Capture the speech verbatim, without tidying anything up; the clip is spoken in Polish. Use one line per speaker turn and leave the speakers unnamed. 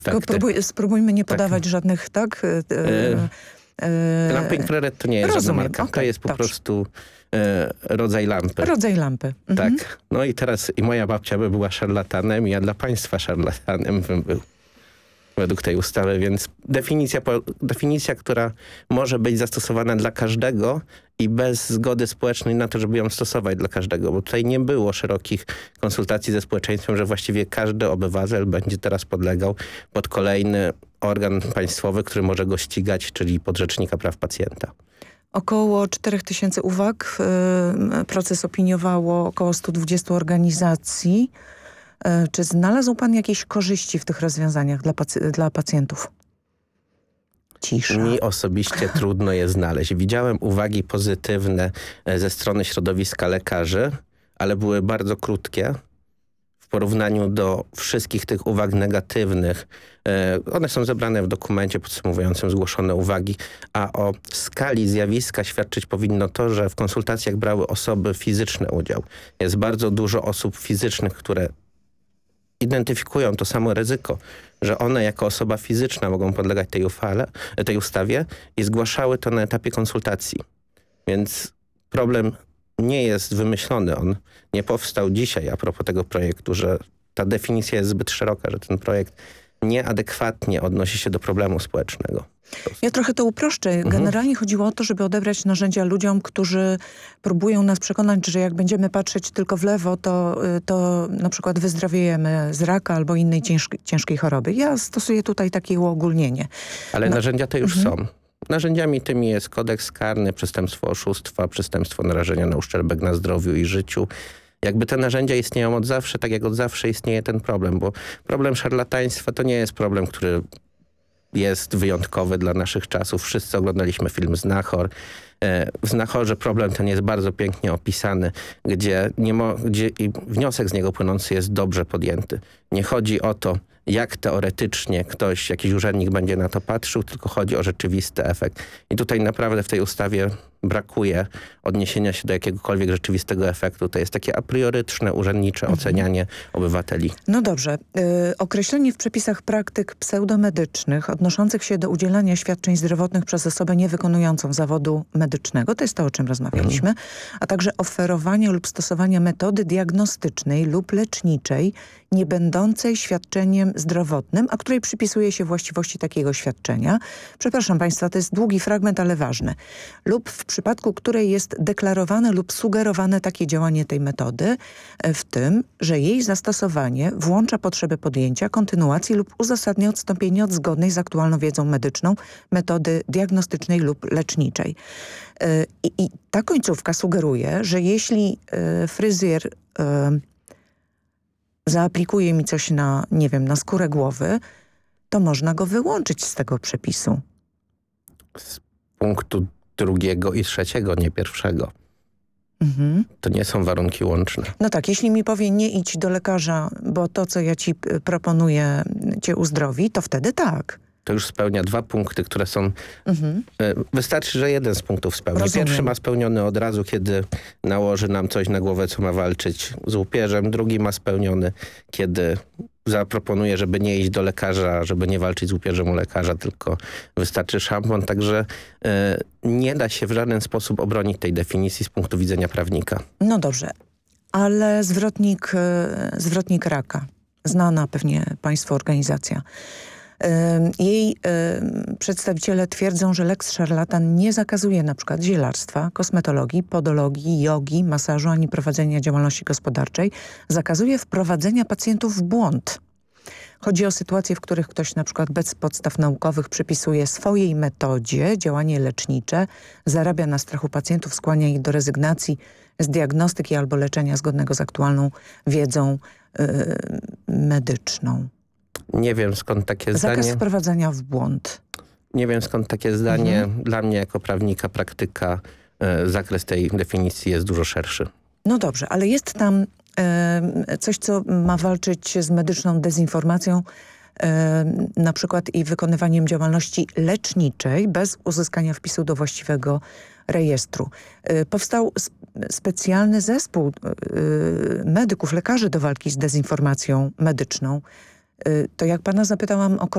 Tylko próbuj, spróbujmy nie podawać tak. żadnych, tak?
E, e, Lampy infrared to nie jest
rozumiem.
żadna marka.
Okay,
to jest po
dobrze.
prostu e, rodzaj lampy.
Rodzaj lampy. Mhm.
Tak. No i teraz i moja babcia by była szarlatanem, i ja dla państwa szarlatanem bym był. Według tej ustawy, więc definicja, definicja, która może być zastosowana dla każdego i bez zgody społecznej na to, żeby ją stosować dla każdego, bo tutaj nie było szerokich konsultacji ze społeczeństwem, że właściwie każdy obywatel będzie teraz podlegał pod kolejny organ państwowy, który może go ścigać, czyli pod Rzecznika Praw Pacjenta.
Około czterech tysięcy uwag. Proces opiniowało około stu dwudziestu organizacji. Czy znalazł pan jakieś korzyści w tych rozwiązaniach dla, pac- dla pacjentów? Cisza.
Mi osobiście trudno je znaleźć. Widziałem uwagi pozytywne ze strony środowiska lekarzy, ale były bardzo krótkie w porównaniu do wszystkich tych uwag negatywnych. One są zebrane w dokumencie podsumowującym zgłoszone uwagi, a o skali zjawiska świadczyć powinno to, że w konsultacjach brały osoby fizyczne udział. Jest bardzo dużo osób fizycznych, które identyfikują to samo ryzyko, że one jako osoba fizyczna mogą podlegać tej, ufale, tej ustawie i zgłaszały to na etapie konsultacji. Więc problem nie jest wymyślony, on nie powstał dzisiaj a propos tego projektu, że ta definicja jest zbyt szeroka, że ten projekt nieadekwatnie odnosi się do problemu społecznego.
Ja trochę to uproszczę. Generalnie mhm. chodziło o to, żeby odebrać narzędzia ludziom, którzy próbują nas przekonać, że jak będziemy patrzeć tylko w lewo, to, to na przykład wyzdrowiejemy z raka albo innej ciężkiej, ciężkiej choroby. Ja stosuję tutaj takie uogólnienie.
Ale no. narzędzia te już
mhm.
są. Narzędziami tymi jest kodeks karny, przestępstwo oszustwa, przestępstwo narażenia na uszczerbek na zdrowiu i życiu. Jakby te narzędzia istnieją od zawsze, tak jak od zawsze istnieje ten problem, bo problem szarlataństwa to nie jest problem, który jest wyjątkowy dla naszych czasów. Wszyscy oglądaliśmy film Znachor. W Znachorze problem ten jest bardzo pięknie opisany, gdzie, nie mo- gdzie i wniosek z niego płynący jest dobrze podjęty. Nie chodzi o to, jak teoretycznie ktoś, jakiś urzędnik będzie na to patrzył, tylko chodzi o rzeczywisty efekt. I tutaj naprawdę w tej ustawie brakuje odniesienia się do jakiegokolwiek rzeczywistego efektu. To jest takie apriorytyczne, urzędnicze mhm. ocenianie obywateli.
No dobrze. Yy, określenie w przepisach praktyk pseudomedycznych odnoszących się do udzielania świadczeń zdrowotnych przez osobę niewykonującą zawodu medycznego, to jest to, o czym rozmawialiśmy, mhm. a także oferowania lub stosowania metody diagnostycznej lub leczniczej nie będącej świadczeniem zdrowotnym, a której przypisuje się właściwości takiego świadczenia. Przepraszam państwa, to jest długi fragment, ale ważny. Lub w przypadku której jest deklarowane lub sugerowane takie działanie tej metody, w tym, że jej zastosowanie włącza potrzebę podjęcia, kontynuacji lub uzasadnia odstąpienie od zgodnej z aktualną wiedzą medyczną metody diagnostycznej lub leczniczej. I, i ta końcówka sugeruje, że jeśli fryzjer zaaplikuje mi coś na, nie wiem, na skórę głowy, to można go wyłączyć z tego przepisu.
Z punktu drugiego i trzeciego, nie pierwszego.
Mhm.
To nie są warunki łączne.
No tak, jeśli mi powie nie idź do lekarza, bo to, co ja ci proponuję, cię uzdrowi, to wtedy tak.
To już spełnia dwa punkty, które są...
Mhm.
Wystarczy, że jeden z punktów spełni.
Rozumiem.
Pierwszy ma spełniony od razu, kiedy nałoży nam coś na głowę, co ma walczyć z łupieżem. Drugi ma spełniony, kiedy zaproponuje, żeby nie iść do lekarza, żeby nie walczyć z łupieżem u lekarza, tylko wystarczy szampon. Także y, nie da się w żaden sposób obronić tej definicji z punktu widzenia prawnika.
No dobrze, ale zwrotnik, y, zwrotnik raka, znana pewnie państwu organizacja, jej y, przedstawiciele twierdzą, że lex szarlatan nie zakazuje na przykład zielarstwa, kosmetologii, podologii, jogi, masażu ani prowadzenia działalności gospodarczej. Zakazuje wprowadzenia pacjentów w błąd. Chodzi o sytuacje, w których ktoś na przykład bez podstaw naukowych przypisuje swojej metodzie działanie lecznicze, zarabia na strachu pacjentów, skłania ich do rezygnacji z diagnostyki albo leczenia zgodnego z aktualną wiedzą y, medyczną.
Nie wiem, skąd takie
Zakaz
zdanie.
wprowadzania w błąd.
Nie wiem, skąd takie zdanie.
Mhm.
Dla mnie jako prawnika, praktyka, y, zakres tej definicji jest dużo szerszy.
No dobrze, ale jest tam y, coś, co ma walczyć z medyczną dezinformacją, y, na przykład i wykonywaniem działalności leczniczej bez uzyskania wpisu do właściwego rejestru. Y, powstał sp specjalny zespół y, medyków, lekarzy do walki z dezinformacją medyczną. To jak pana zapytałam o